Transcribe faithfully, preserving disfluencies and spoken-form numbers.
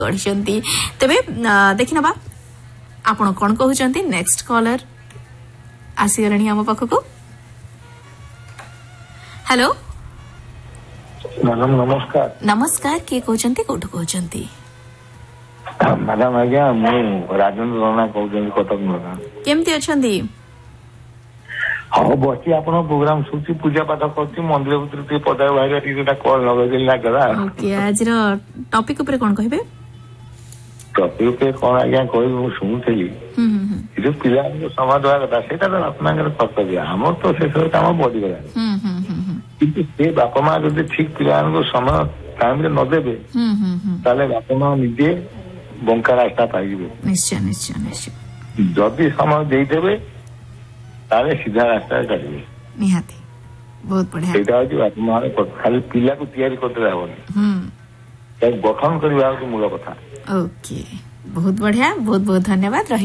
गढ़ी तेबे देखि नबा आपण कोन कहउचंती नेक्स्ट कॉलर आसीगलणी हम पाखको। हेलो मैडम नमस्कार। नमस्कार किए कहउचंती कोठो कहउचंती? मैडम आज्ञा मु राजेंद्र राणा कहउचंती कटक नगा। केमती अछंती? हाँ बच्ची आपण प्रोग्राम सुची पूजा पाठ करती मंदिर भीतर ती पदा बाहर टीटा कॉल लगे दिला गला। ओके आज रो टॉपिक ऊपर कोन कहबे? टॉपिक पे कोन आज्ञा कोई मु सुनथली। हम्म हम्म जो पिला को समाज होगा कथा सेटा तो आपनकर कर्तव्य हमर तो से सब काम बॉडी गला। हम्म हम्म हम्म किंतु से बापा मां जदि ठीक पिला को समय टाइम रे न देबे हम्म हम्म ताले बापा मां निजे बंका रास्ता पाइबे। निश्चय निश्चय निश्चय जदि समय देई देबे ताले सीधा रास्ता काटबे निहाती बहुत बढ़िया। सेटा होची बापा मां खाली पिला को तैयारी करते रहबनी हम्म गठन करबा मूल कथा। ओके बहुत बढ़िया बहुत बहुत धन्यवाद।